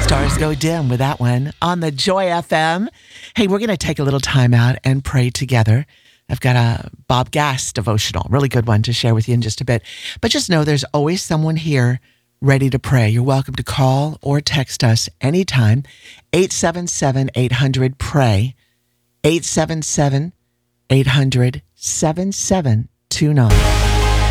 Stars go dim with that one on the Joy FM. Hey, we're going to take a little time out and pray together. I've got a Bob Gass devotional, really good one to share with you in just a bit. But just know there's always someone here ready to pray. You're welcome to call or text us anytime. 877-800-PRAY. 877-800-7729.